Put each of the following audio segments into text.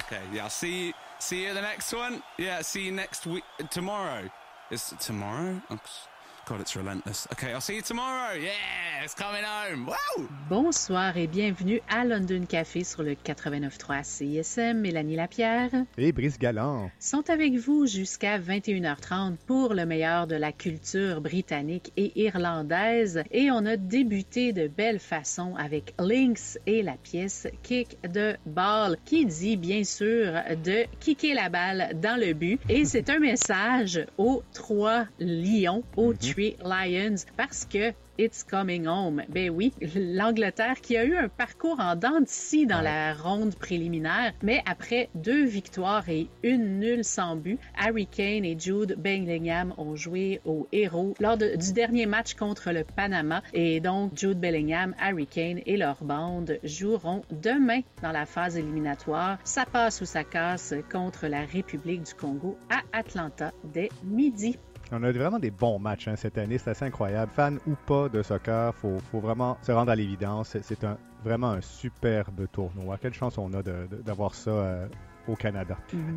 Okay, yeah, I'll see you at the next one. Yeah, see you next week. Tomorrow. Is it tomorrow? Oh, God, it's relentless. Okay, I'll see you tomorrow. Yeah, it's coming home. Wow! Bonsoir et bienvenue à London Café sur le 89.3 CISM. Mélanie Lapierre et Brice Galland sont avec vous jusqu'à 21h30 pour le meilleur de la culture britannique et irlandaise. Et on a débuté de belle façon avec Lynx et la pièce Kick the Ball, qui dit bien sûr de kicker la balle dans le but. Et c'est un message aux 3 lions, aux Lions, parce que it's coming home. Ben oui, l'Angleterre qui a eu un parcours en dents de scie dans la ronde préliminaire, mais après 2 victoires et 1 nulle sans but, Harry Kane et Jude Bellingham ont joué aux héros lors du dernier match contre le Panama. Et donc, Jude Bellingham, Harry Kane et leur bande joueront demain dans la phase éliminatoire. Ça passe ou ça casse contre la République du Congo à Atlanta dès midi. On a vraiment des bons matchs cette année, c'est assez incroyable. Fan ou pas de soccer, faut vraiment se rendre à l'évidence. C'est vraiment un superbe tournoi. Quelle chance on a d'avoir ça au Canada.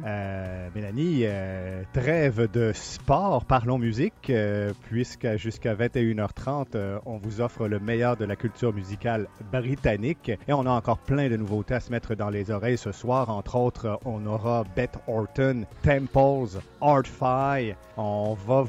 Mélanie, trêve de sport, parlons musique, puisque jusqu'à 21h30, on vous offre le meilleur de la culture musicale britannique. Et on a encore plein de nouveautés à se mettre dans les oreilles ce soir. Entre autres, on aura Beth Orton, Temples, Art-Fi. On va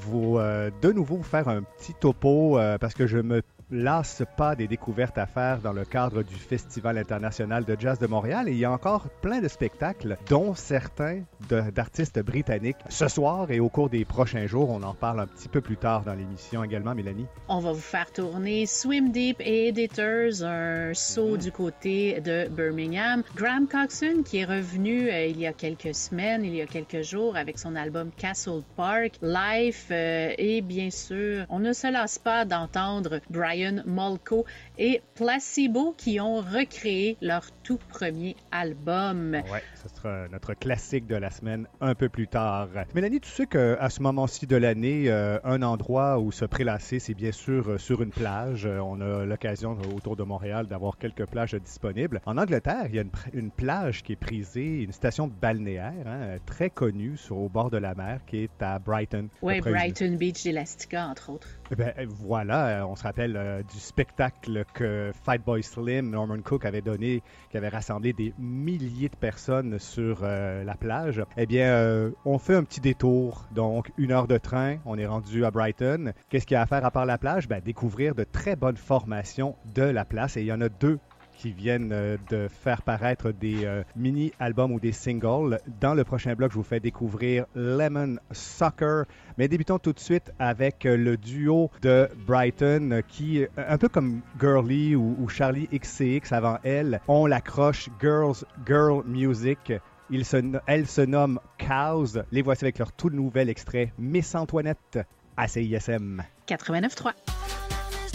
de nouveau vous faire un petit topo parce que je me lasse pas des découvertes à faire dans le cadre du Festival international de jazz de Montréal. Et il y a encore plein de spectacles, dont certains d'artistes britanniques. Ce soir et au cours des prochains jours, on en parle un petit peu plus tard dans l'émission également, Mélanie. On va vous faire tourner Swim Deep et Editors, un saut du côté de Birmingham. Graham Coxon, qui est revenu il y a quelques semaines, il y a quelques jours, avec son album Castle Park, Life, et bien sûr, on ne se lasse pas d'entendre Brian Molko et Placebo qui ont recréé leur tout premier album. Ouais, ce sera notre classique de la semaine un peu plus tard. Mélanie, tu sais qu'à ce moment-ci de l'année, un endroit où se prélasser, c'est bien sûr sur une plage. On a l'occasion autour de Montréal d'avoir quelques plages disponibles. En Angleterre, il y a une plage qui est prisée, une station balnéaire très connue au bord de la mer qui est à Brighton. Oui, Brighton Beach d'Elastica, entre autres. Ben, voilà, on se rappelle du spectacle que Fatboy Slim, Norman Cook avait donné, qui avait rassemblé des milliers de personnes sur la plage. Eh bien, on fait un petit détour, donc 1 heure de train, on est rendu à Brighton. Qu'est-ce qu'il y a à faire à part la plage? Ben, découvrir de très bonnes formations de la place, et il y en a 2 qui viennent de faire paraître des mini-albums ou des singles. Dans le prochain bloc, je vous fais découvrir Lemon Soccer. Mais débutons tout de suite avec le duo de Brighton qui, un peu comme Girly ou Charlie XCX avant elle, on l'accroche Girl Music. Elle se nomme Cows. Les voici avec leur tout nouvel extrait Miss Antoinette à CISM 89.3.